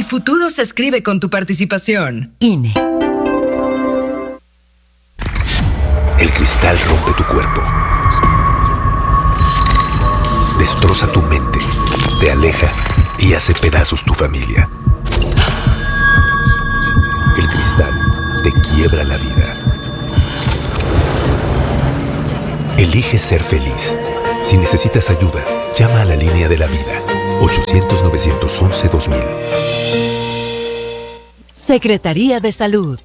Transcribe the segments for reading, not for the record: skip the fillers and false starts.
futuro se escribe con tu participación. INE. El cristal rompe tu cuerpo. Destroza tu mente, te aleja y hace pedazos tu familia. El cristal te quiebra la vida. Elige ser feliz. Si necesitas ayuda, llama a la línea de la vida. 800-911-2000. Secretaría de Salud.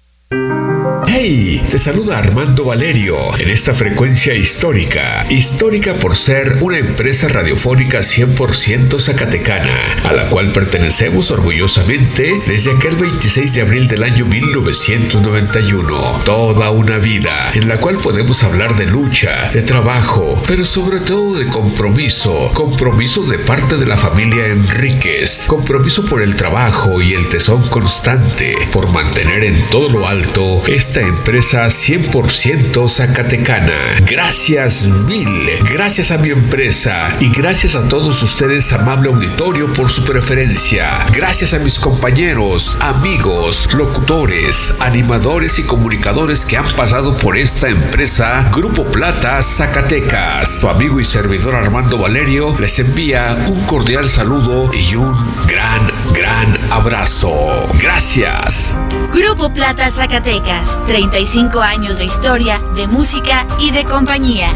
¡Hey! Te saluda Armando Valerio en esta frecuencia histórica. Histórica por ser una empresa radiofónica 100% zacatecana, a la cual pertenecemos orgullosamente desde aquel 26 de abril del año 1991. Toda una vida en la cual podemos hablar de lucha, de trabajo, pero sobre todo de compromiso. Compromiso de parte de la familia Enríquez. Compromiso por el trabajo y el tesón constante, por mantener en todo lo alto esta empresa 100% zacatecana. Gracias mil. Gracias a mi empresa y gracias a todos ustedes, amable auditorio, por su preferencia. Gracias a mis compañeros, amigos, locutores, animadores y comunicadores que han pasado por esta empresa Grupo Plata Zacatecas. Su amigo y servidor Armando Valerio les envía un cordial saludo y un gran abrazo. Gracias. Grupo Plata Zacatecas, 35 años de historia, de música y de compañía.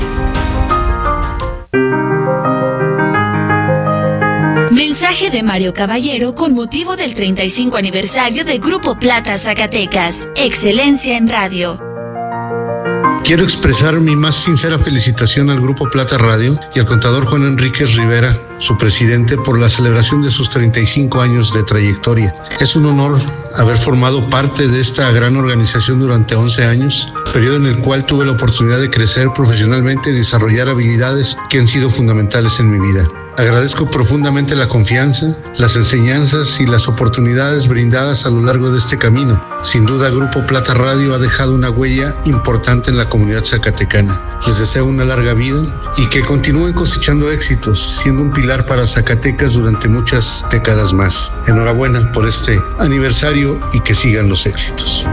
Mensaje de Mario Caballero con motivo del 35 aniversario de Grupo Plata Zacatecas. Excelencia en radio. Quiero expresar mi más sincera felicitación al Grupo Plata Radio y al contador Juan Enríquez Rivera, su presidente, por la celebración de sus 35 años de trayectoria. Es un honor haber formado parte de esta gran organización durante 11 años, periodo en el cual tuve la oportunidad de crecer profesionalmente y desarrollar habilidades que han sido fundamentales en mi vida. Agradezco profundamente la confianza, las enseñanzas y las oportunidades brindadas a lo largo de este camino. Sin duda, Grupo Plata Radio ha dejado una huella importante en la comunidad zacatecana. Les deseo una larga vida y que continúen cosechando éxitos, siendo un pilar para Zacatecas durante muchas décadas más. Enhorabuena por este aniversario y que sigan los éxitos.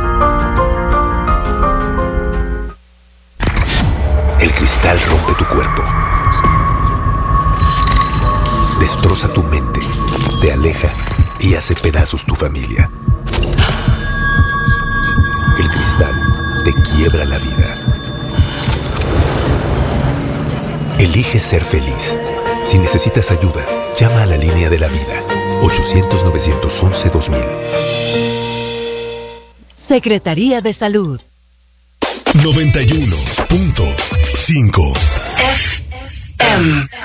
El cristal rompe tu cuerpo. Destroza tu mente, te aleja y hace pedazos tu familia. El cristal te quiebra la vida. Elige ser feliz. Si necesitas ayuda, llama a la línea de la vida. 800-911-2000. Secretaría de Salud. 91.5 FM.